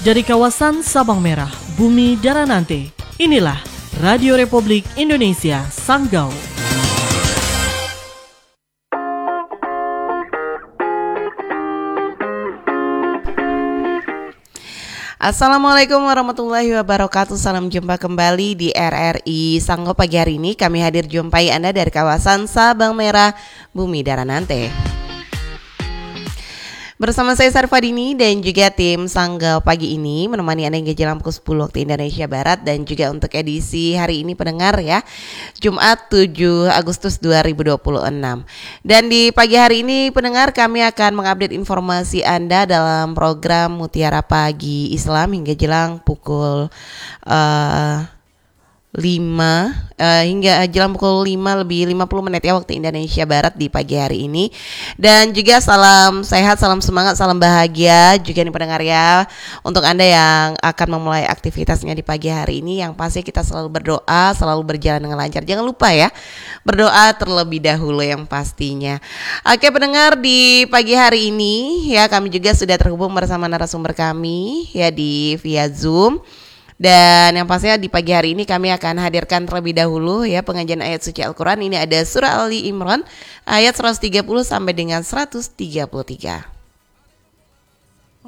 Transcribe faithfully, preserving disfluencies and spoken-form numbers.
Dari kawasan Sabang Merah, Bumi Daranante, inilah Radio Republik Indonesia Sanggau. Assalamualaikum warahmatullahi wabarakatuh. Salam jumpa kembali di R R I Sanggau. Pagi hari ini kami hadir jumpai Anda dari kawasan Sabang Merah, Bumi Daranante. Bersama saya Sarfadini dan juga tim Sanggau pagi ini menemani Anda hingga jam pukul sepuluh waktu Indonesia Barat. Dan juga untuk edisi hari ini pendengar ya, Jumat tujuh Agustus dua ribu dua puluh enam. Dan di pagi hari ini pendengar, kami akan mengupdate informasi Anda dalam program Mutiara Pagi Islam hingga jelang pukul uh, lima uh, hingga jelang pukul lima lebih lima puluh menit ya waktu Indonesia Barat di pagi hari ini. Dan juga salam sehat, salam semangat, salam bahagia juga nih pendengar ya, untuk Anda yang akan memulai aktivitasnya di pagi hari ini. Yang pasti kita selalu berdoa, selalu berjalan dengan lancar. Jangan lupa ya, berdoa terlebih dahulu yang pastinya. Oke pendengar, di pagi hari ini ya kami juga sudah terhubung bersama narasumber kami ya di via Zoom. Dan yang pastinya di pagi hari ini kami akan hadirkan terlebih dahulu ya pengajian ayat suci Al-Quran. Ini ada surah Ali Imran ayat seratus tiga puluh sampai dengan seratus tiga puluh tiga.